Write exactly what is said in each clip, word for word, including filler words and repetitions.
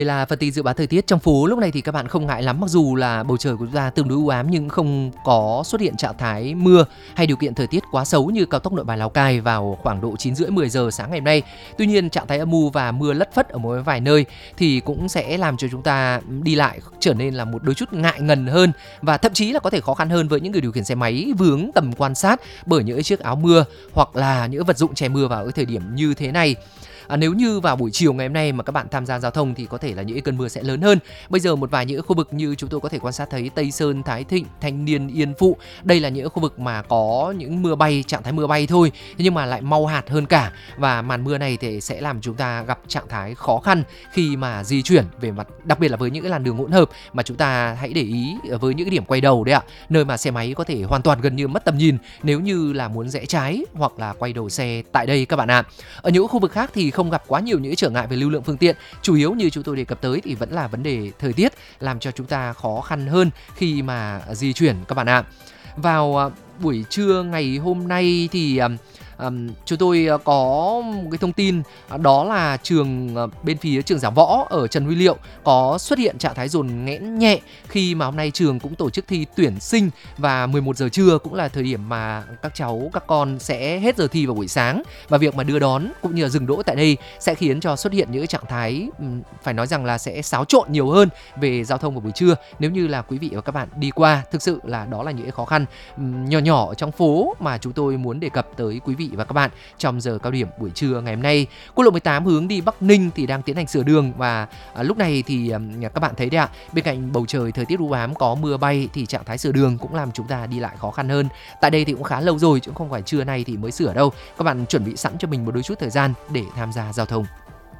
Đây là phần tin dự báo thời tiết trong phố. Lúc này thì các bạn không ngại lắm, mặc dù là bầu trời của chúng ta tương đối u ám nhưng không có xuất hiện trạng thái mưa hay điều kiện thời tiết quá xấu như cao tốc Nội Bài Lào Cai vào khoảng độ chín rưỡi mười giờ sáng ngày hôm nay. Tuy nhiên trạng thái âm u và mưa lất phất ở một vài nơi thì cũng sẽ làm cho chúng ta đi lại trở nên là một đôi chút ngại ngần hơn, và thậm chí là có thể khó khăn hơn với những người điều khiển xe máy vướng tầm quan sát bởi những chiếc áo mưa hoặc là những vật dụng che mưa vào cái thời điểm như thế này. À, nếu như vào buổi chiều ngày hôm nay mà các bạn tham gia giao thông thì có thể là những cơn mưa sẽ lớn hơn. Bây giờ một vài những khu vực như chúng tôi có thể quan sát thấy Tây Sơn, Thái Thịnh, Thanh Niên, Yên Phụ, đây là những khu vực mà có những mưa bay, trạng thái mưa bay thôi, nhưng mà lại mau hạt hơn cả, và màn mưa này thì sẽ làm chúng ta gặp trạng thái khó khăn khi mà di chuyển về mặt, đặc biệt là với những cái làn đường hỗn hợp. Mà chúng ta hãy để ý với những cái điểm quay đầu đấy ạ, nơi mà xe máy có thể hoàn toàn gần như mất tầm nhìn nếu như là muốn rẽ trái hoặc là quay đầu xe tại đây các bạn ạ. Ở những khu vực khác thì không gặp quá nhiều những trở ngại về lưu lượng phương tiện, chủ yếu như chúng tôi đề cập tới thì vẫn là vấn đề thời tiết làm cho chúng ta khó khăn hơn khi mà di chuyển các bạn ạ. Vào buổi trưa ngày hôm nay thì Um, chúng tôi có một cái thông tin, đó là trường bên phía trường Giảng Võ ở Trần Huy Liệu có xuất hiện trạng thái dồn nghẽn nhẹ khi mà hôm nay trường cũng tổ chức thi tuyển sinh, và mười một giờ trưa cũng là thời điểm mà các cháu các con sẽ hết giờ thi vào buổi sáng, và việc mà đưa đón cũng như là dừng đỗ tại đây sẽ khiến cho xuất hiện những trạng thái phải nói rằng là sẽ xáo trộn nhiều hơn về giao thông vào buổi trưa nếu như là quý vị và các bạn đi qua. Thực sự là đó là những khó khăn nhỏ nhỏ ở trong phố mà chúng tôi muốn đề cập tới quý vị và các bạn trong giờ cao điểm buổi trưa ngày hôm nay. Quốc lộ mười tám hướng đi Bắc Ninh thì đang tiến hành sửa đường, và à, lúc này thì à, các bạn thấy đấy ạ, bên cạnh bầu trời thời tiết u ám có mưa bay thì trạng thái sửa đường cũng làm chúng ta đi lại khó khăn hơn. Tại đây thì cũng khá lâu rồi chứ không phải trưa nay thì mới sửa đâu. Các bạn chuẩn bị sẵn cho mình một đôi chút thời gian để tham gia giao thông.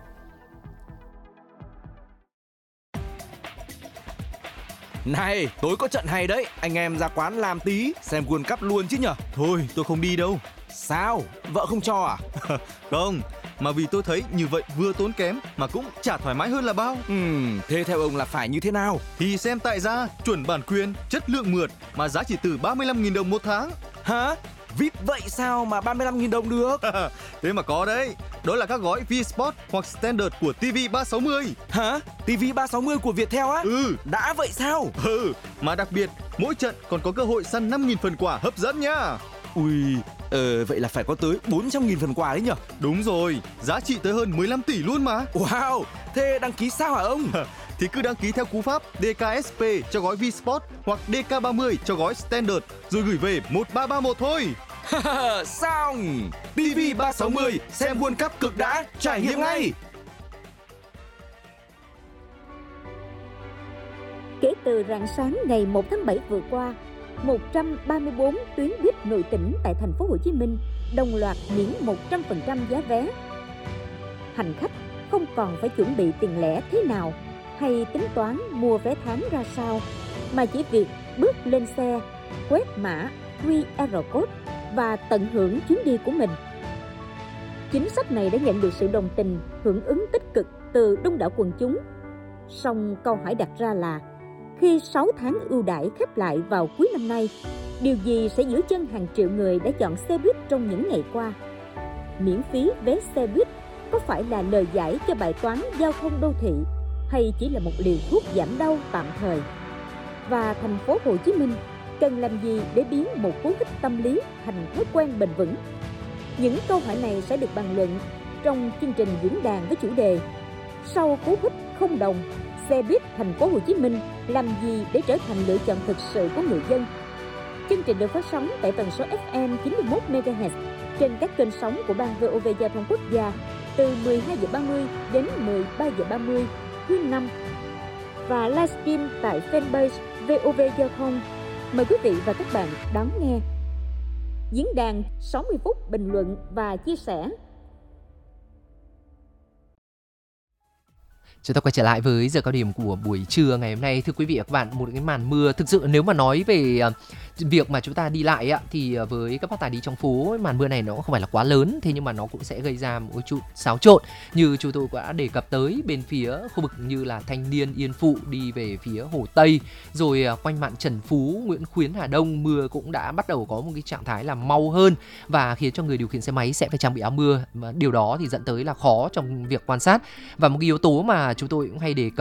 Này, tối có trận hay đấy, anh em ra quán làm tí, xem World Cup luôn chứ nhở? Thôi, tôi không đi đâu. Sao? Vợ không cho à? Không, mà vì tôi thấy như vậy vừa tốn kém mà cũng chả thoải mái hơn là bao. Ừm, thế theo ông là phải như thế nào? Thì xem tại gia, chuẩn bản quyền, chất lượng mượt mà giá chỉ từ ba mươi lăm nghìn đồng một tháng. Hả? vê i pê vậy sao mà ba mươi lăm nghìn đồng được? Thế mà có đấy. Đó là các gói V-Sport hoặc Standard của ti vi ba sáu mươi. Hả? ti vi ba sáu mươi của Viettel á? Ừ. Đã vậy sao? Ừ, mà đặc biệt, mỗi trận còn có cơ hội săn năm nghìn phần quà hấp dẫn nhá. Ui, ờ, vậy là phải có tới bốn trăm nghìn phần quà đấy nhở? Đúng rồi, giá trị tới hơn mười lăm tỷ luôn mà. Wow, thế đăng ký sao hả ông? Thì cứ đăng ký theo cú pháp đê ca ét pê cho gói V-Sport hoặc đê ca ba mươi cho gói Standard, rồi gửi về một ba ba một thôi. Xong, ti vi ba sáu mươi xem World Cup cực đã, trải nghiệm ngay. Kể từ rạng sáng ngày một tháng bảy vừa qua, một trăm ba mươi bốn tuyến buýt nội tỉnh tại thành phố Hồ Chí Minh đồng loạt miễn một trăm phần trăm giá vé. Hành khách không còn phải chuẩn bị tiền lẻ thế nào hay tính toán mua vé tháng ra sao, mà chỉ việc bước lên xe, quét mã quy rờ code và tận hưởng chuyến đi của mình. Chính sách này đã nhận được sự đồng tình, hưởng ứng tích cực từ đông đảo quần chúng. Song câu hỏi đặt ra là, khi sáu tháng ưu đãi khép lại vào cuối năm nay, điều gì sẽ giữ chân hàng triệu người đã chọn xe buýt trong những ngày qua? Miễn phí vé xe buýt có phải là lời giải cho bài toán giao thông đô thị, hay chỉ là một liều thuốc giảm đau tạm thời? Và thành phố Hồ Chí Minh cần làm gì để biến một cú hích tâm lý thành thói quen bền vững? Những câu hỏi này sẽ được bàn luận trong chương trình diễn đàn với chủ đề Sau cú hích không đồng, xe buýt thành phố Hồ Chí Minh làm gì để trở thành lựa chọn thực sự của người dân? Chương trình được phát sóng tại tần số ép em chín mươi mốt mê ga héc trên các kênh sóng của Ban vê o vê Giao thông Quốc gia từ mười hai giờ ba mươi đến mười ba giờ ba mươi thứ năm, và livestream tại fanpage vê o vê Giao thông. Mời quý vị và các bạn đón nghe. Diễn đàn sáu mươi phút bình luận và chia sẻ. Chúng ta quay trở lại với giờ cao điểm của buổi trưa ngày hôm nay. Thưa quý vị và các bạn, một cái màn mưa thực sự, nếu mà nói về uh, việc mà chúng ta đi lại uh, thì uh, với các bác tài đi trong phố, màn mưa này nó không phải là quá lớn, thế nhưng mà nó cũng sẽ gây ra một chút xáo trộn, như chúng tôi đã đề cập tới bên phía khu vực như là Thanh Niên, Yên Phụ đi về phía Hồ Tây, rồi uh, quanh mạn Trần Phú, Nguyễn Khuyến, Hà Đông, mưa cũng đã bắt đầu có một cái trạng thái là mau hơn và khiến cho người điều khiển xe máy sẽ phải trang bị áo mưa. Mà điều đó thì dẫn tới là khó trong việc quan sát. Và một cái yếu tố mà mà chúng tôi cũng hay đề cập